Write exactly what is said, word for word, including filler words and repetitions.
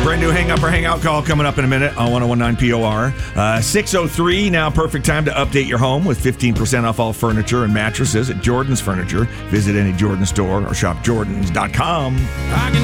Brand new Hang Up or Hang Out call coming up in a minute on ten nineteen P O R. Uh, six oh three, now perfect time to update your home with fifteen percent off all furniture and mattresses at Jordan's Furniture. Visit any Jordan store or shop jordans dot com. I can